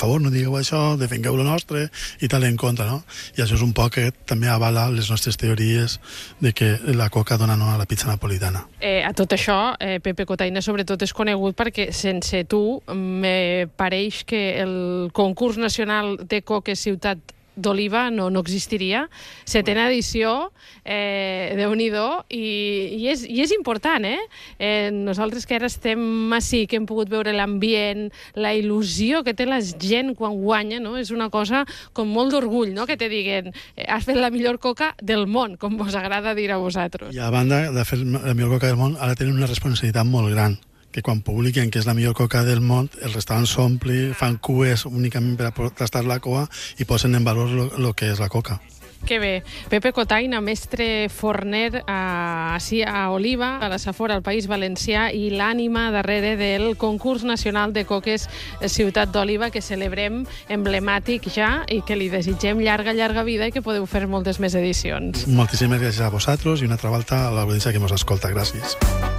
favor, no digueu això, defengueu lo nostre i tal en contra, no? I això és un poc que també avala les nostres teories de que la coca dona nom a la pizza napolitana. A tot això, Pepe Cotaina sobretot és conegut perquè sense tu me pareix que el concurs nacional de coques Ciutat d'Oliva no existiria. 7a edició, Déu-n'hi-do, i és important, Nosaltres que ara estem ací, que hem pogut veure l'ambient, la il·lusió que té la gent quan guanya, no? És una cosa com molt d'orgull, no? Que te diguen, has fet la millor coca del món, com vos agrada dir a vosaltres. I a banda de fer la millor coca del món, ara tenen una responsabilitat molt gran, que quan publiquen que és la millor coca del món, el restaurant s'ompli, fan cues únicament per a tastar la coa i posen en valor el que és la coca. Que bé. Pepe Cotaina, mestre forner ací a Oliva, a la Safor, al País Valencià, i l'ànima darrere del concurs nacional de coques Ciutat d'Oliva, que celebrem emblemàtic ja i que li desitgem llarga vida i que podeu fer moltes més edicions. Moltíssimes gràcies a vosaltres i una altra volta a l'audiència que ens escolta. Gràcies.